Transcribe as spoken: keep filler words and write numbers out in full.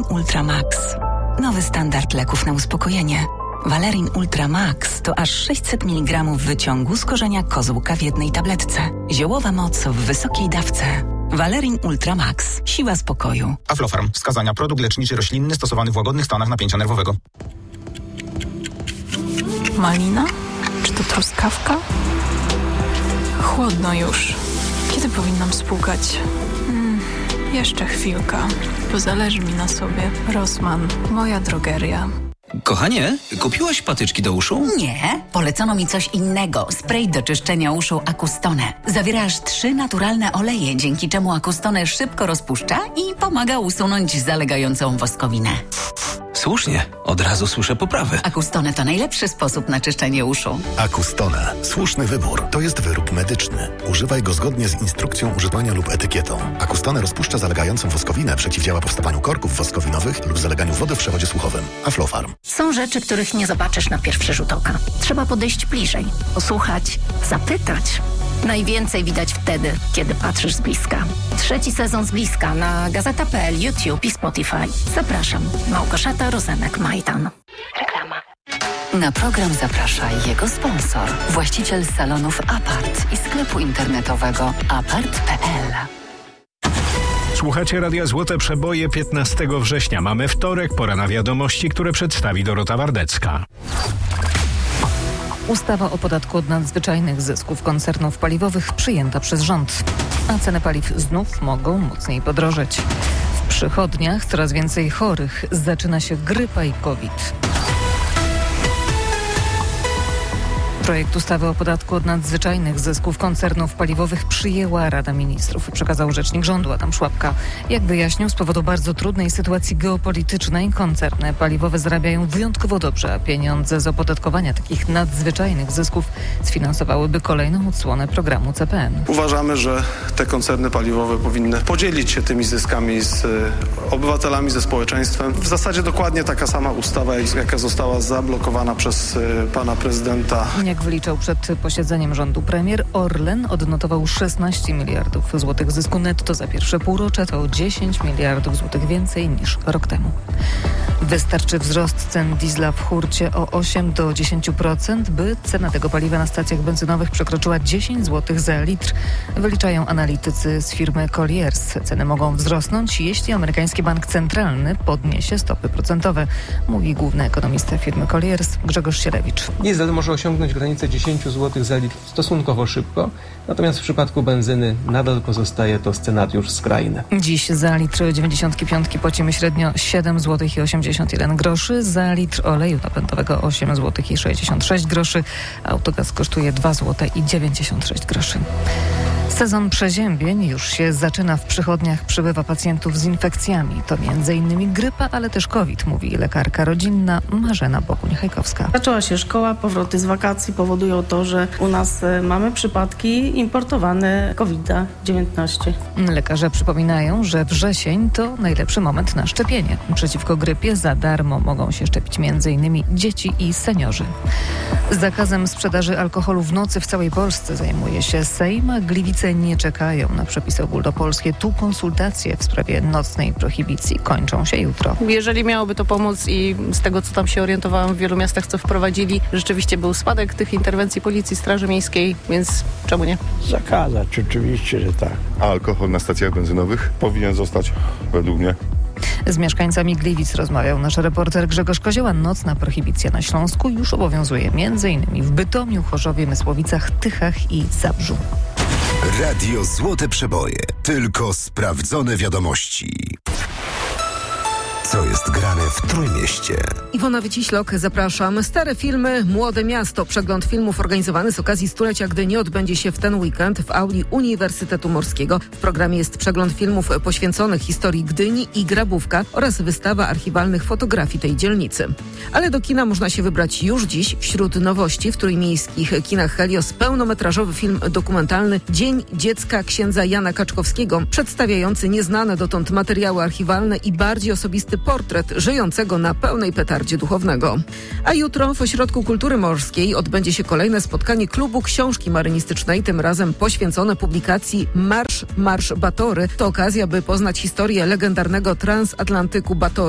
Ultra Max. Nowy standard leków na uspokojenie. Valerin Ultra Max to aż sześćset miligramów wyciągu z korzenia kozłka w jednej tabletce. Ziołowa moc w wysokiej dawce. Valerin Ultra Max. Siła spokoju. Aflofarm. Wskazania: produkt leczniczy roślinny stosowany w łagodnych stanach napięcia nerwowego. Malina? Czy to truskawka? Chłodno już. Kiedy powinnam spłukać? Hmm, jeszcze chwilka, bo zależy mi na sobie. Rossmann, moja drogeria. Kochanie, kupiłaś patyczki do uszu? Nie, polecono mi coś innego. Spray do czyszczenia uszu Acustone. Zawiera aż trzy naturalne oleje, dzięki czemu Acustone szybko rozpuszcza i pomaga usunąć zalegającą woskowinę. Słusznie, od razu słyszę poprawę. Acustone to najlepszy sposób na czyszczenie uszu. Acustone. Słuszny wybór. To jest wyrób medyczny. Używaj go zgodnie z instrukcją używania lub etykietą. Acustone rozpuszcza zalegającą woskowinę, przeciwdziała powstawaniu korków woskowinowych lub zaleganiu wody w przewodzie słuchowym. Aflofarm. Są rzeczy, których nie zobaczysz na pierwszy rzut oka. Trzeba podejść bliżej, posłuchać, zapytać. Najwięcej widać wtedy, kiedy patrzysz z bliska. Trzeci sezon z bliska na Gazeta kropka pe el, YouTube i Spotify. Zapraszam. Małgorzata Rozenek-Majdan. Reklama. Na program zaprasza jego sponsor, właściciel salonów Apart i sklepu internetowego apart kropka pe el. Słuchacie Radia Złote Przeboje. Piętnastego września. Mamy wtorek, pora na wiadomości, które przedstawi Dorota Wardecka. Ustawa o podatku od nadzwyczajnych zysków koncernów paliwowych przyjęta przez rząd. A ceny paliw znów mogą mocniej podrożeć. W przychodniach coraz więcej chorych. Zaczyna się grypa i COVID. Projekt ustawy o podatku od nadzwyczajnych zysków koncernów paliwowych przyjęła Rada Ministrów, przekazał rzecznik rządu Adam Szłapka. Jak wyjaśnił, z powodu bardzo trudnej sytuacji geopolitycznej koncerny paliwowe zarabiają wyjątkowo dobrze, a pieniądze z opodatkowania takich nadzwyczajnych zysków sfinansowałyby kolejną odsłonę programu C P N. Uważamy, że te koncerny paliwowe powinny podzielić się tymi zyskami z obywatelami, ze społeczeństwem. W zasadzie dokładnie taka sama ustawa, jaka została zablokowana przez pana prezydenta. Jak wyliczał przed posiedzeniem rządu premier, Orlen odnotował szesnaście miliardów złotych zysku netto za pierwsze półrocze, to dziesięć miliardów złotych więcej niż rok temu. Wystarczy wzrost cen diesla w hurcie o osiem do dziesięciu procent, by cena tego paliwa na stacjach benzynowych przekroczyła dziesięć złotych za litr, wyliczają analitycy z firmy Colliers. Ceny mogą wzrosnąć, jeśli amerykański bank centralny podniesie stopy procentowe, mówi główny ekonomista firmy Colliers Grzegorz Sierewicz. Diesel może osiągnąć granicę dziesięć złotych za litr stosunkowo szybko, natomiast w przypadku benzyny nadal pozostaje to scenariusz skrajny. Dziś za litr dziewięćdziesiątki piątki płacimy średnio siedem złotych i osiemdziesiąt jeden groszy, za litr oleju napędowego osiem złotych i sześćdziesiąt sześć groszy, autogaz kosztuje dwa złote i dziewięćdziesiąt sześć groszy. Sezon przeziębień już się zaczyna. W przychodniach przybywa pacjentów z infekcjami. To między innymi grypa, ale też COVID, mówi lekarka rodzinna Marzena Bokuń-Hajkowska. Zaczęła się szkoła, powroty z wakacji powodują to, że u nas mamy przypadki importowane kowid dziewiętnaście. Lekarze przypominają, że wrzesień to najlepszy moment na szczepienie. Przeciwko grypie za darmo mogą się szczepić między innymi dzieci i seniorzy. Zakazem sprzedaży alkoholu w nocy w całej Polsce zajmuje się Sejm. Gliwice nie czekają na przepisy ogólnopolskie. Tu konsultacje w sprawie nocnej prohibicji kończą się jutro. Jeżeli miałoby to pomóc i z tego, co tam się orientowałam w wielu miastach, co wprowadzili, rzeczywiście był spadek tych interwencji Policji, Straży Miejskiej, więc czemu nie? Zakazać, oczywiście, że tak. A alkohol na stacjach benzynowych powinien zostać według mnie. Z mieszkańcami Gliwic rozmawiał nasz reporter Grzegorz Kozioła. Nocna prohibicja na Śląsku już obowiązuje między innymi w Bytomiu, Chorzowie, Mysłowicach, Tychach i Zabrzu. Radio Złote Przeboje. Tylko sprawdzone wiadomości. Co jest grane w Trójmieście? Iwona Wyciślok, zapraszam. Stare filmy, Młode Miasto. Przegląd filmów organizowany z okazji stulecia Gdyni odbędzie się w ten weekend w auli Uniwersytetu Morskiego. W programie jest przegląd filmów poświęconych historii Gdyni i Grabówka oraz wystawa archiwalnych fotografii tej dzielnicy. Ale do kina można się wybrać już dziś. Wśród nowości w trójmiejskich kinach Helios pełnometrażowy film dokumentalny Dzień Dziecka księdza Jana Kaczkowskiego, przedstawiający nieznane dotąd materiały archiwalne i bardziej osobisty portret żyjącego na pełnej petardzie duchownego. A jutro w Ośrodku Kultury Morskiej odbędzie się kolejne spotkanie Klubu Książki Marynistycznej, tym razem poświęcone publikacji Marsz, Marsz Batory. To okazja, by poznać historię legendarnego transatlantyku Batory.